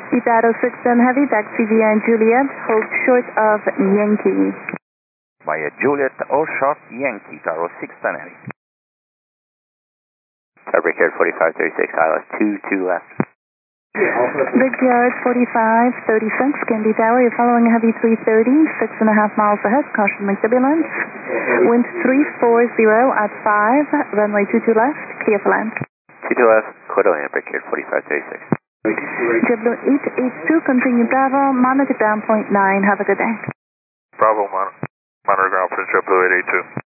Itaro 610 Heavy, taxi via Juliet, hold short of Yankee. Via Juliet, or short Yankee, Itaro 610 Heavy. Brickyard 4536, ILS 22 left. Brickyard 4536, Candy Tower, you're following a heavy 330, 6.5 miles ahead, caution with turbulence. Wind 340 at 5, runway 22 left, clear for land. 22 left, clear to land, Brickyard 4536. JetBlue 882, continue Bravo, monitor ground point 9, have a good day. Bravo, monitor ground for JetBlue 882.